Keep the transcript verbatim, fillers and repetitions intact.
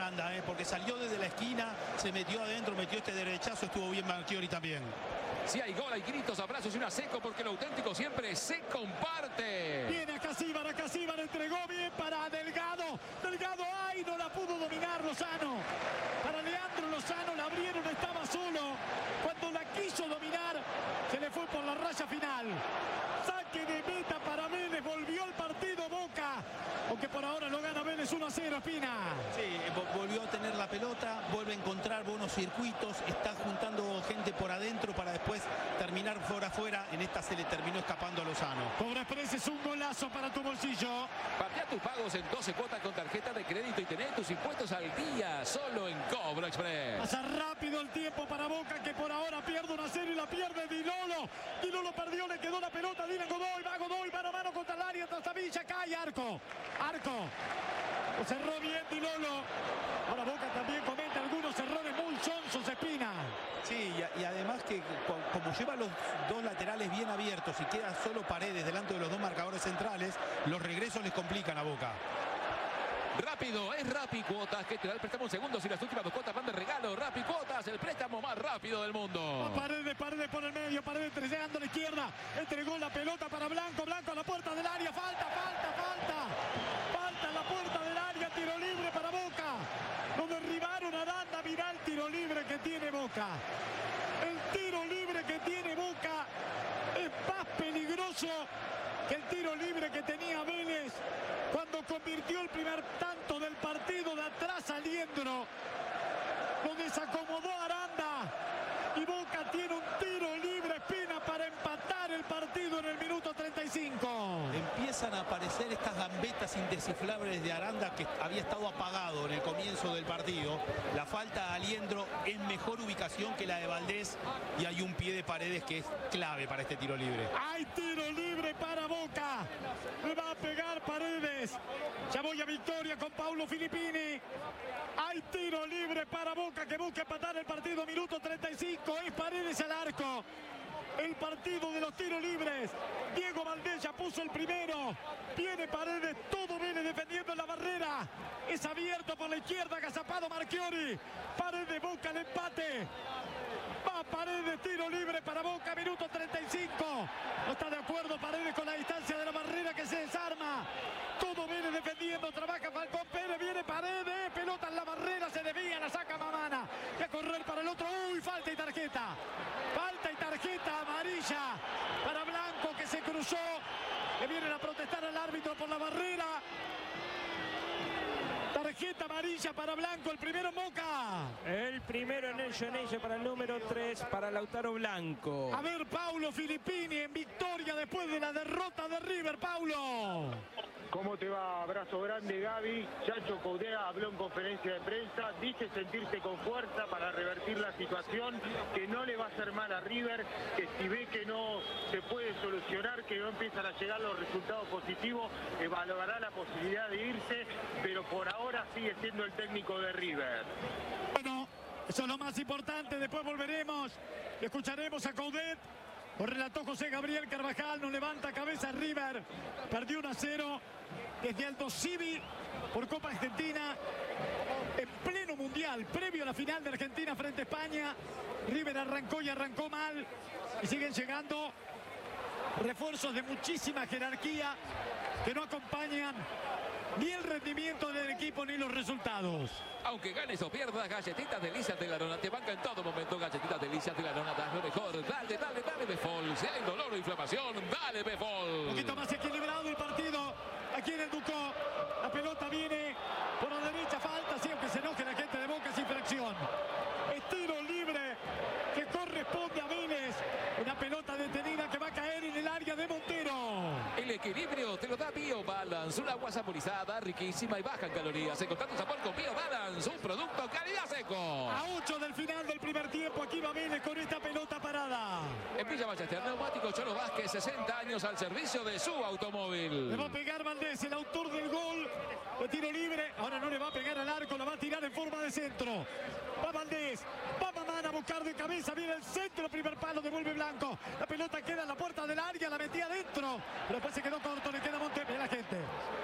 Aranda, ¿eh? Porque salió desde la esquina, se metió adentro, metió este derechazo, estuvo bien Marchiori también. Si hay gol, hay gritos, abrazos y una seco, porque lo auténtico siempre se comparte. Viene a Casíbar, a Casíbar entregó bien para Delgado. Delgado, ay, no la pudo dominar Lozano. Para Leandro Lozano la abrieron, estaba solo. Cuando la quiso dominar, se le fue por la raya final. Saque de meta para Vélez, volvió al partido Boca. Aunque por ahora lo gana Vélez uno a cero, Espina. Sí, volvió a tener la pelota, vuelve a encontrar buenos circuitos, está juntando gente por adentro para después terminar por afuera. En esta se le terminó escapando a Lozano. Cobra Express es un golazo para tu bolsillo. Patea tus pagos en doce cuotas con tarjeta de crédito y tener tus impuestos al día, solo en Cobra Express. Pasa rápido el tiempo para Boca, que por ahora pierde uno a cero y la pierde Di Lolo. Di Lolo perdió, le quedó la pelota, Dylan Godoy, va Godoy, mano a mano contra el área, Trastavilla, cae Arco. Arco. Lo cerró bien Di Lolo. Ahora Boca también comete algunos errores muy sonsos, Espina. Sí, y, y además que como lleva los dos laterales bien abiertos y queda solo Paredes delante de los dos marcadores centrales, los regresos les complican a Boca. Rápido, es Rappi Cuotas que te da el préstamo en segundos y las últimas dos cuotas van de regalo. Rappi Cuotas, el préstamo más rápido del mundo. Paredes, Paredes por el medio, Paredes llegando a la izquierda. Entregó la pelota para Blanco, Blanco a la puerta del área. Falta, falta, falta. Falta en la puerta del área, tiro libre para Boca. Lo derribaron a Aranda, mirá el tiro libre que tiene Boca. El tiro libre que tiene Boca es más peligroso que el tiro libre que tenía Vélez cuando convirtió el primer tanto del partido de atrás a Liendro. Lo desacomodó Aranda y Boca tiene un tiro libre, Espina, para empatar el partido en el minuto treinta y cinco. Empiezan a aparecer estas gambetas indesciflables de Aranda, que había estado apagado en el comienzo del partido. La falta a Aliendro es mejor ubicación que la de Valdés y hay un pie de Paredes que es clave para este tiro libre. Hay tiro libre para Boca. Le va a pegar Paredes. Ya voy a victoria con Paulo Filippini. Hay tiro libre para Boca, que busca empatar el partido. Minuto treinta y cinco. Es Paredes al arco. El partido de los tiros libres. Diego Valdés ya puso el primero. Viene Paredes, todo viene defendiendo la barrera. Es abierto por la izquierda, agazapado Marchiori. Paredes busca el empate. Va Paredes, tiro libre para Boca, minuto treinta y cinco. No está de acuerdo Paredes con la distancia de la barrera que se desarma. Todo viene defendiendo, trabaja Falcón Pérez, viene Paredes, pelota en la barrera, se desvía, la saca Mamana. Y a correr para el otro, uy, falta y tarjeta. Falta y tarjeta amarilla para Blanco, que se cruzó. Le vienen a protestar al árbitro por la barrera. Tarjeta amarilla para Blanco, el primero Boca. El primero en el Genesio para el número tres, para Lautaro Blanco. A ver, Paulo Filippini en victoria después de la derrota de River. Paulo. ¿Cómo te va? Abrazo grande, Gaby. Chacho Coudea habló en conferencia de prensa, dice sentirse con fuerza para revertir la situación, que no le va a hacer mal a River, que si ve que no se puede solucionar, que no empiezan a llegar los resultados positivos, evaluará la posibilidad de irse, pero por ahora sigue siendo el técnico de River. Bueno, eso es lo más importante, después volveremos, escucharemos a Coudet. Lo relató José Gabriel Carvajal, no levanta cabeza River, perdió uno a cero desde Aldo Civi por Copa Argentina, en pleno mundial, previo a la final de Argentina frente a España. River arrancó y arrancó mal, y siguen llegando refuerzos de muchísima jerarquía que no acompañan ni el rendimiento del equipo ni los resultados. Aunque ganes o pierdas, galletitas delicias de la Lona te banca en todo momento. Galletitas delicias de la Lona, das lo mejor. Dale, dale, dale Befol. Si hay dolor o inflamación, dale Befol. Un poquito más equilibrado el partido aquí en el Ducó. La pelota viene por la derecha, falta, sí, aunque se enoje la gente de Boca, es infracción. Es tiro libre que corresponde a Vélez. Una pelota detenida que va a caer en el área de Montero. El equilibrio te lo da BioBalance, una agua saborizada, riquísima y baja en calorías. Encontrando sabor con BioBalance, un producto calidad seco. A ocho del final del primer tiempo, aquí va Vélez con esta pelota parada. En Villa Ballester, neumático Cholo Vázquez, sesenta años al servicio de su automóvil. Le va a pegar Valdés, el autor del gol de tiro libre. Ahora no le va a pegar al arco, la va a tirar en forma de centro. Va Valdés, va Mamana a buscar de cabeza, viene el centro, primer palo, devuelve Blanco. La pelota queda en la puerta del área, la metía adentro, pero después se quedó corto, le queda Monte, ve la gente.